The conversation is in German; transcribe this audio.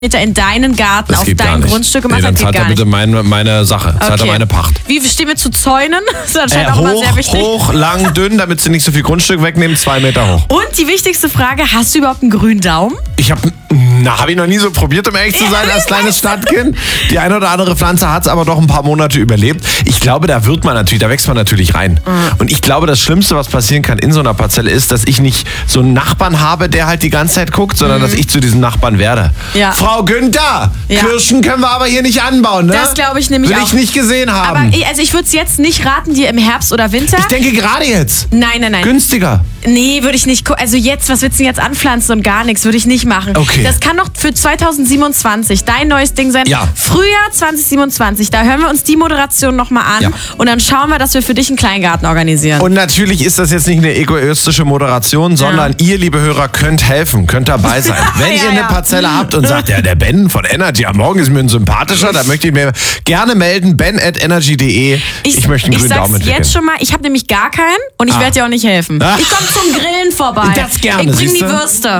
Meter in deinen Garten, auf dein Grundstück gemacht hat, geht gar nicht. Dann zahlt er bitte meine Sache. Zahlt er meine Pacht. Wie stehen wir zu Zäunen? Das ist anscheinend auch immer sehr wichtig. Hoch, lang, dünn, damit sie nicht so viel Grundstück wegnehmen, 2 Meter hoch. Und die wichtigste Frage, hast du überhaupt einen grünen Daumen? Habe ich noch nie so probiert, um ehrlich zu sein, als kleines Stadtkind. Die eine oder andere Pflanze hat es aber doch ein paar Monate überlebt. Ich glaube, da wächst man natürlich rein. Und ich glaube, das Schlimmste, was passieren kann in so einer Parzelle ist, dass ich nicht so einen Nachbarn habe, der halt die ganze Zeit guckt, sondern dass ich zu diesem Nachbarn werde. Ja. Frau Günther, Kirschen können wir aber hier nicht anbauen, ne? Das glaube ich nämlich auch. Will ich nicht gesehen haben. Aber ich würde es jetzt nicht raten, dir im Herbst oder Winter. Ich denke gerade jetzt. Nein. Günstiger. Nee, würde ich nicht. Also jetzt, was willst du denn jetzt anpflanzen und gar nichts, würde ich nicht machen. Okay. Das kann doch für 2027 dein neues Ding sein. Ja. Frühjahr 2027, da hören wir uns die Moderation nochmal an und dann schauen wir, dass wir für dich einen Kleingarten organisieren. Und natürlich ist das jetzt nicht eine egoistische Moderation, sondern ihr, liebe Hörer, könnt helfen, könnt dabei sein. Wenn ihr eine Parzelle habt und sagt, ja, der Ben von Energy am Morgen ist mir ein sympathischer, da möchte ich mir gerne melden, ben@energy.de. Ich möchte einen grünen Daumen entwickeln. Jetzt schon mal, ich habe nämlich gar keinen und ich werde dir auch nicht helfen. Ich komme zum Grillen vorbei. Das gerne, ich bring die siehste? Würste.